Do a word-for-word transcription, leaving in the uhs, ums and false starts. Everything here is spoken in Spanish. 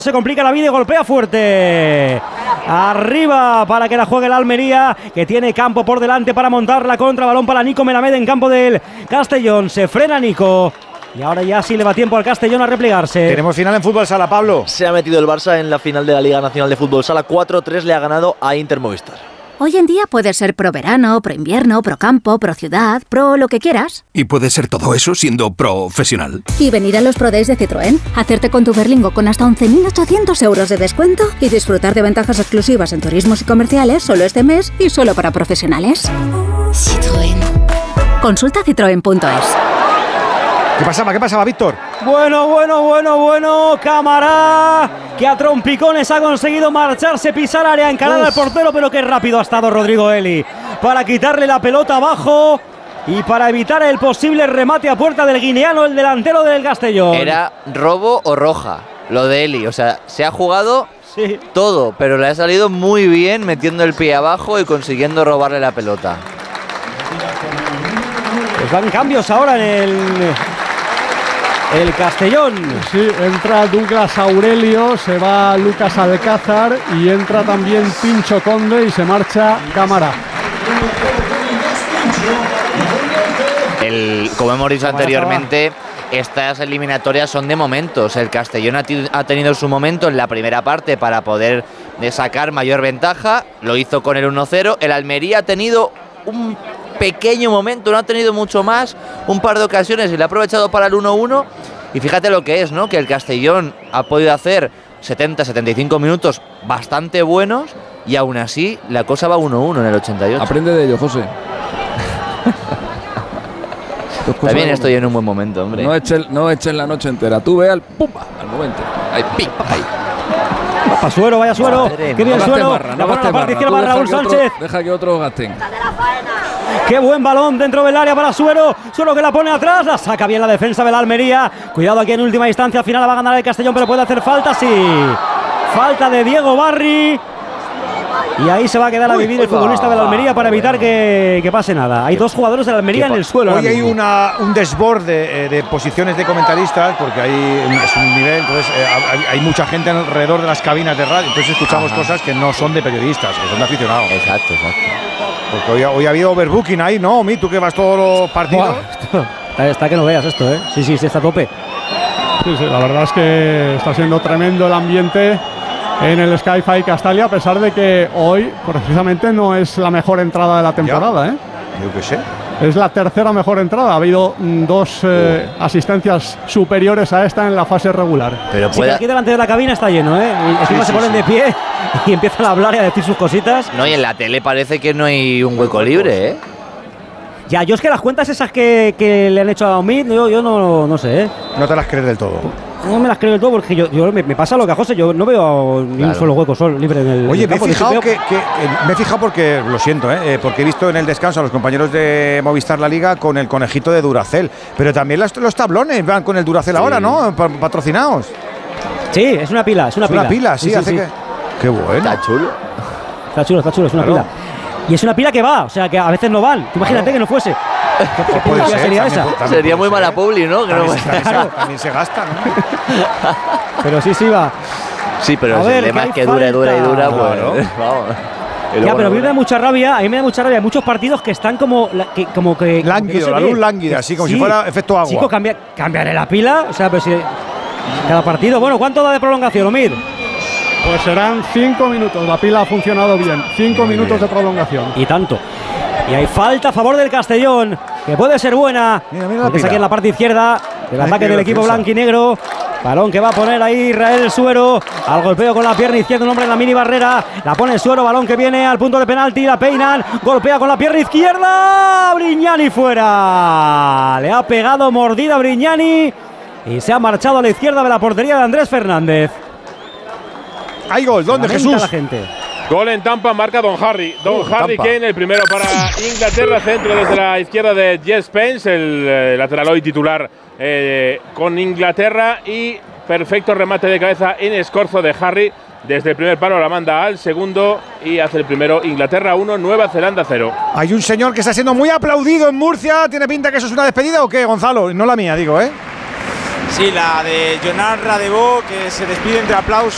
Se complica la vida y golpea fuerte. Arriba para que la juegue el Almería, que tiene campo por delante para montar la contra. Balón para Nico Melamed en campo del Castellón. Se frena Nico. Y ahora ya sí le va tiempo al Castellón a replegarse. Tenemos final en fútbol sala, Pablo. Se ha metido el Barça en la final de la Liga Nacional de Fútbol Sala. cuatro tres le ha ganado a Inter Movistar. Hoy en día puedes ser pro verano, pro invierno, pro campo, pro ciudad, pro lo que quieras. Y puedes ser todo eso siendo profesional. Y venir a los Pro Days de Citroën, hacerte con tu Berlingo con hasta once mil ochocientos euros de descuento y disfrutar de ventajas exclusivas en turismos y comerciales solo este mes y solo para profesionales. Citroën. Consulta citroen punto es. ¿Qué pasaba? ¿Qué pasaba, Víctor? Bueno, bueno, bueno, bueno. Cámara, que a trompicones ha conseguido marcharse, pisar área, encarar al portero, pero qué rápido ha estado Rodrigo Eli para quitarle la pelota abajo y para evitar el posible remate a puerta del guineano, el delantero del Castellón. Era robo o roja, lo de Eli. O sea, se ha jugado sí. todo, pero le ha salido muy bien metiendo el pie abajo y consiguiendo robarle la pelota. Pues van cambios ahora en el... El Castellón. Sí, entra Douglas Aurelio, se va Lucas Alcázar y entra también Pincho Conde y se marcha Cámara. El, como hemos dicho anteriormente, estas eliminatorias son de momentos. El Castellón ha, ha tenido su momento en la primera parte para poder sacar mayor ventaja. Lo hizo con el uno cero. El Almería ha tenido un pequeño momento, no ha tenido mucho más, un par de ocasiones y lo ha aprovechado para el uno uno. Y fíjate lo que es, ¿no? Que el Castellón ha podido hacer setenta a setenta y cinco minutos bastante buenos y aún así la cosa va uno uno en el ochenta y ocho. Aprende de ello, José. También estoy en un buen momento, hombre. No echen, no echen la noche entera. Tú ve al pumba, al momento. Ahí, pipa, ahí. Pa Suero, vaya Suero. Madre, qué bien no Suero. Barra, no la pone a la parte izquierda para Raúl Sánchez. Otro, deja que otros gasten. Qué buen balón dentro del área para Suero. Suero que la pone atrás. La saca bien la defensa de la Almería. Cuidado aquí en última instancia. Al final la va a ganar el Castellón, pero puede hacer falta, sí. Falta de Diego Barri. Y ahí se va a quedar a vivir el futbolista de la Almería para evitar que, que pase nada. Hay dos jugadores de la Almería en el suelo. Hoy hay una, un desborde eh, de posiciones de comentaristas, porque hay es un nivel, entonces eh, hay, hay mucha gente alrededor de las cabinas de radio, entonces escuchamos Ajá. cosas que no son de periodistas, que son de aficionados. Exacto, exacto. Porque hoy, hoy ha habido overbooking ahí, ¿no? Mi, tú que vas todos los partidos. Está, está que no veas esto, ¿eh? Sí, sí, sí, está a tope. Sí, sí, la verdad es que está siendo tremendo el ambiente en el Sky-Fi Castalia, a pesar de que hoy precisamente no es la mejor entrada de la temporada, ¿eh? Yo qué sé. Es la tercera mejor entrada. Ha habido mm, dos eh, oh. asistencias superiores a esta en la fase regular. Pero sí, puede... aquí delante de la cabina está lleno, ¿eh? Y encima sí, se sí, ponen sí. de pie y empiezan a hablar y a decir sus cositas. No, y en la tele parece que no hay un hueco libre, ¿eh? Ya, yo es que las cuentas esas que, que le han hecho a Omid, yo, yo no, no sé, ¿eh? No te las crees del todo. No me las creo del todo porque yo, yo me, me pasa lo que a José, yo no veo ni claro. un solo hueco sol libre en el Oye, en el me he campo. fijado veo... que, que eh, me he fijado porque lo siento, eh, porque he visto en el descanso a los compañeros de Movistar La Liga con el conejito de Duracell, pero también los, los tablones van con el Duracell sí. ahora, ¿no? Patrocinados. Sí, es una pila, es una es pila. Una pila, sí, sí, hace sí. que qué bueno. Está chulo. Está chulo, está chulo, es una claro. pila. Y es una pila que va, o sea, que a veces no van. Tú imagínate claro. que no fuese. ¿Qué, qué puede ser, sería también, esa? también sería muy ser. mala publi, ¿no? También, no también, claro. se, también se gasta, ¿no? Pero sí, sí va. Sí, pero a si ver, el lema es que falta. dura y dura y dura, claro. pues vamos. Ya, pero a mí me da mucha rabia, a mí me da mucha rabia. Hay muchos partidos que están como que, como que lánguido, no la luz lánguida, así como sí, si fuera efecto agua. Chico, cambia, cambiaré la pila, o sea, pero si cada partido, bueno, ¿cuánto da de prolongación, Omid? Pues serán cinco minutos, la pila ha funcionado bien, cinco Muy minutos bien. de prolongación. Y tanto. Y hay falta a favor del Castellón, que puede ser buena. Mira, mira la es aquí en la parte izquierda, el Ay, ataque del equipo blanquinegro. Balón que va a poner ahí Israel Suero. Al golpeo con la pierna izquierda, un hombre en la mini barrera. La pone Suero, balón que viene al punto de penalti. La peinan, golpea con la pierna izquierda. Brignani fuera. Le ha pegado mordida Brignani y se ha marchado a la izquierda de la portería de Andrés Fernández. Hay gol, ¿dónde, Jesús? La gente. Gol en Tampa, marca Don Harry. Don uh, Harry Tampa. Kane, el primero para Inglaterra. Centro desde la izquierda de Jess Spence, el eh, lateral hoy titular eh, con Inglaterra. Y perfecto remate de cabeza en escorzo de Harry. Desde el primer palo la manda al segundo y hace el primero. Inglaterra uno, Nueva Zelanda cero. Hay un señor que está siendo muy aplaudido en Murcia. ¿Tiene pinta que eso es una despedida o qué, Gonzalo? No la mía, digo, ¿eh? Sí, la de Jonas Radebó, que se despide entre aplausos.